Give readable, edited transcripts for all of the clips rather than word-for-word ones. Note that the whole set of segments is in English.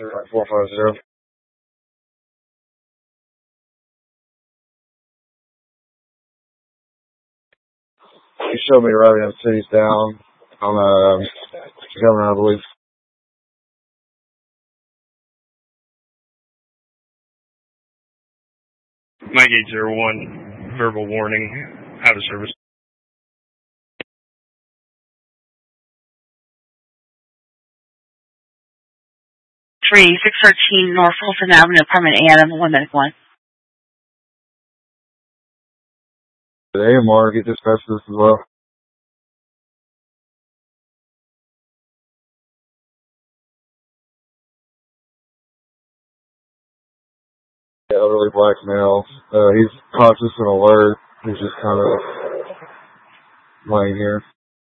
450. He showed me Rowan City's down on Governor, I believe. Mike 801, verbal warning, out of service. Three 613 North Fulton Avenue, apartment A, 191. The AMR get dispatched this as well. Yeah, elderly black male. He's conscious and alert. He's just kind of laying here.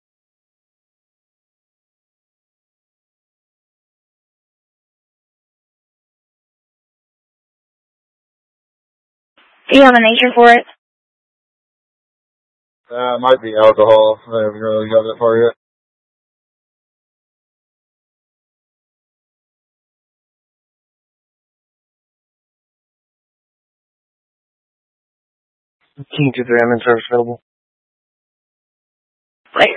Do you have an agent for it? It might be alcohol. I haven't really got that far yet. King 23, I'm in service available. Right.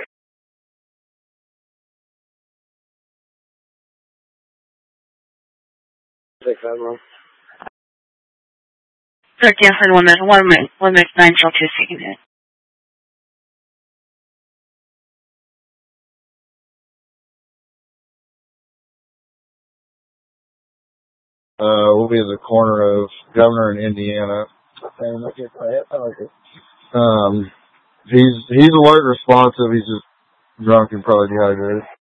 Take that one. Correct answer, 1 minute, 1 minute, 9 till 2 seconds. We'll be at the corner of Governor and Indiana. He's alert, responsive. He's just drunk and probably dehydrated.